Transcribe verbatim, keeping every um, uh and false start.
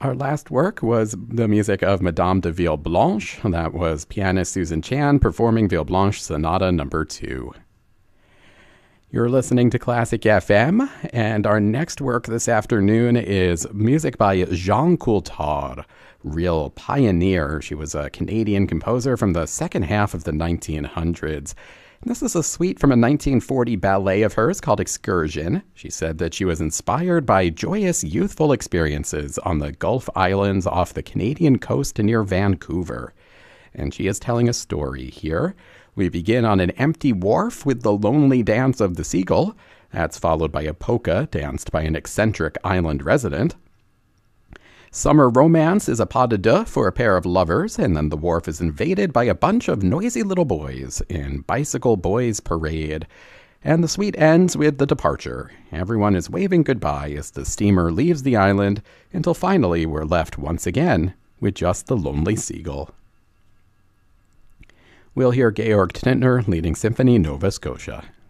Our last work was the music of Madame de Villeblanche. That was pianist Susan Chan performing Villeblanche Sonata number two. You're listening to Classic F M, and our next work this afternoon is music by Jeanne Coulthard, real pioneer. She was a Canadian composer from the second half of the nineteen hundreds. This is a suite from a nineteen forty ballet of hers called Excursion. She said that she was inspired by joyous, youthful experiences on the Gulf Islands off the Canadian coast near Vancouver. And she is telling a story here. We begin on an empty wharf with the lonely dance of the seagull. That's followed by a polka danced by an eccentric island resident. Summer romance is a pas de deux for a pair of lovers, and then the wharf is invaded by a bunch of noisy little boys in Bicycle Boys Parade. And the suite ends with the departure. Everyone is waving goodbye as the steamer leaves the island, until finally we're left once again with just the lonely seagull. We'll hear Georg Tintner leading Symphony Nova Scotia.